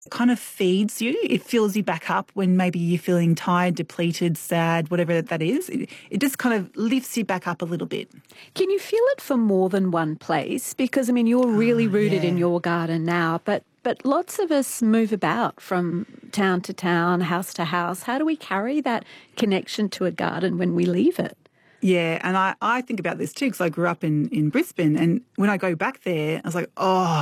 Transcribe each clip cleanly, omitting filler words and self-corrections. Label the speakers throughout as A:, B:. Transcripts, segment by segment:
A: kind of feeds you. It fills you back up when maybe you're feeling tired, depleted, sad, whatever that is. It just kind of lifts you back up a little bit.
B: Can you feel it for more than one place? Because, I mean, you're really rooted in your garden now, but lots of us move about from town to town, house to house. How do we carry that connection to a garden when we leave it?
A: Yeah, and I think about this too because I grew up in Brisbane, and when I go back there, I was like,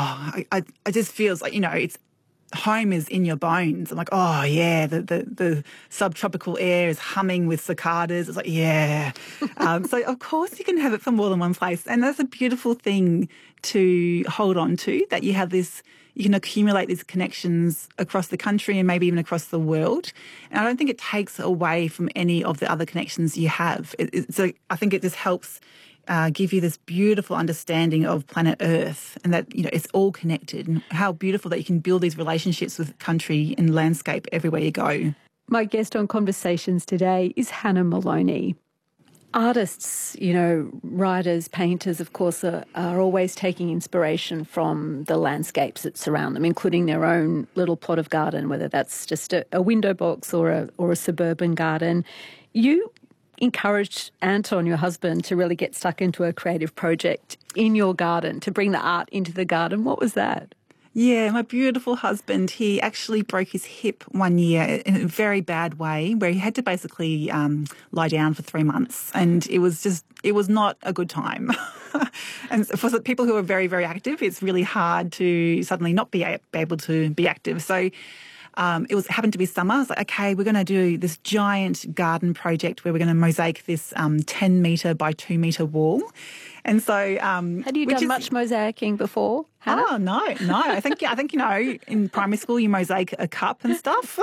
A: I just feels like, it's home is in your bones. I'm like, oh yeah, the subtropical air is humming with cicadas. It's like, yeah. So of course you can have it from more than one place, and that's a beautiful thing to hold on to. That you have this. You can accumulate these connections across the country and maybe even across the world. And I don't think it takes away from any of the other connections you have. I think it just helps give you this beautiful understanding of planet Earth and that, it's all connected, and how beautiful that you can build these relationships with country and landscape everywhere you go.
B: My guest on Conversations today is Hannah Moloney. Artists, writers, painters, of course, are always taking inspiration from the landscapes that surround them, including their own little plot of garden, whether that's just a window box or a suburban garden. You encouraged Anton, your husband, to really get stuck into a creative project in your garden, to bring the art into the garden. What was that?
A: Yeah, my beautiful husband, he actually broke his hip one year in a very bad way where he had to basically lie down for 3 months, and it was not a good time. And for the people who are very, very active, it's really hard to suddenly not be able to be active. So it happened to be summer. I was like, okay, we're going to do this giant garden project where we're going to mosaic this 10-metre by 2-metre wall. And so,
B: had you done much mosaicing before, Hannah?
A: Oh no. I think in primary school you mosaic a cup and stuff.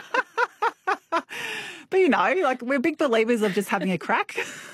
A: But we're big believers of just having a crack.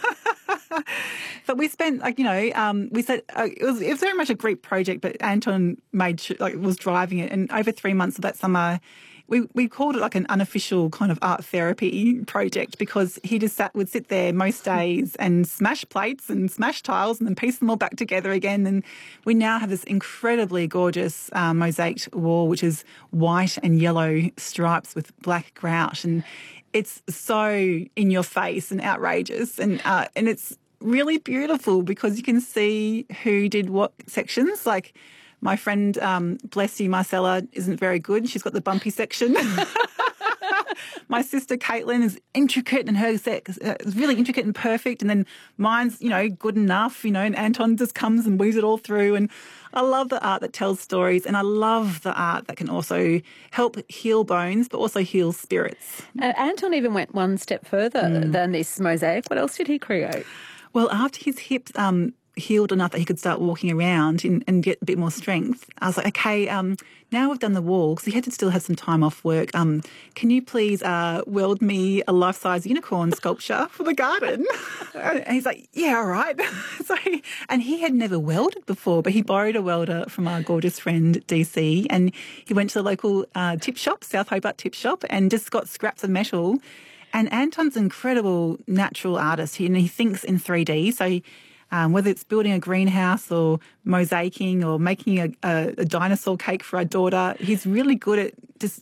A: But we spent we said it was very much a group project. But Anton was driving it, and over 3 months of that summer, we called it like an unofficial kind of art therapy project, because he just would sit there most days and smash plates and smash tiles and then piece them all back together again. And we now have this incredibly gorgeous mosaicked wall, which is white and yellow stripes with black grout, and it's so in your face and outrageous, and it's really beautiful because you can see who did what sections. Like my friend, bless you, Marcella, isn't very good. She's got the bumpy section. My sister Caitlin is intricate, and her set is really intricate and perfect. And then mine's, good enough, and Anton just comes and weaves it all through. And I love the art that tells stories, and I love the art that can also help heal bones, but also heal spirits.
B: Anton even went one step further than this mosaic. What else did he create?
A: Well, after his hips healed enough that he could start walking around and get a bit more strength, I was like, okay, now we've done the wall, because he had to still have some time off work. Can you please weld me a life-size unicorn sculpture for the garden? And he's like, yeah, all right. And he had never welded before, but he borrowed a welder from our gorgeous friend DC, and he went to the local tip shop, South Hobart Tip Shop, and just got scraps of metal. And Anton's an incredible natural artist. He thinks in 3D. So whether it's building a greenhouse or mosaicing or making a dinosaur cake for our daughter, he's really good at just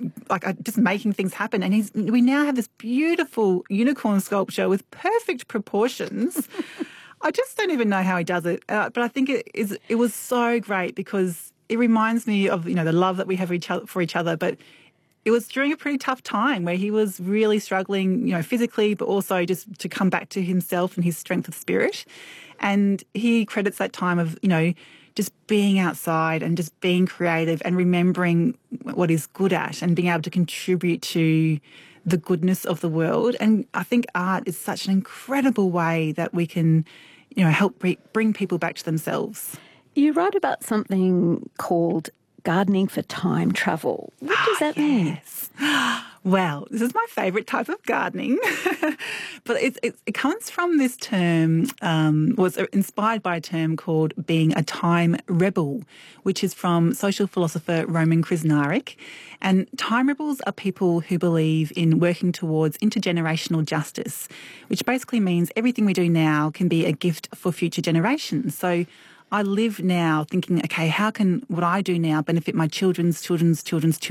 A: making things happen. And we now have this beautiful unicorn sculpture with perfect proportions. I just don't even know how he does it. But I think it was so great because it reminds me of the love that we have for each other. But it was during a pretty tough time where he was really struggling, physically, but also just to come back to himself and his strength of spirit. And he credits that time of, just being outside and just being creative and remembering what he's good at and being able to contribute to the goodness of the world. And I think art is such an incredible way that we can, help bring people back to themselves.
B: You write about something called gardening for time travel. What does that mean?
A: Well, this is my favourite type of gardening. But it comes from this term, was inspired by a term called being a time rebel, which is from social philosopher Roman Krznaric. And time rebels are people who believe in working towards intergenerational justice, which basically means everything we do now can be a gift for future generations. So I live now thinking, okay, how can what I do now benefit my children's children's children's children?